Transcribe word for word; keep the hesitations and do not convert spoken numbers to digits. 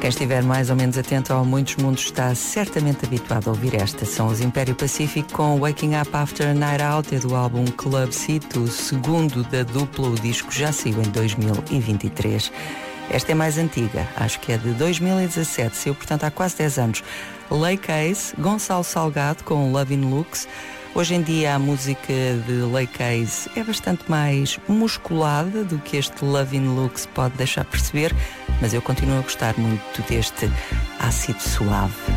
Quem estiver mais ou menos atento ao Muitos Mundos está certamente habituado a ouvir esta. São os Império Pacífico com Waking Up After a Night Out, é do álbum Club Seat, o segundo da dupla. O disco já saiu em dois mil e vinte e três. Esta é mais antiga, acho que é de dois mil e dezassete, saiu portanto há quase dez anos. Lake Ace, Gonçalo Salgado com Love in Looks. Hoje em dia a música de Lake Ace é bastante mais musculada do que este Love in Looks pode deixar perceber, mas eu continuo a gostar muito deste ácido suave.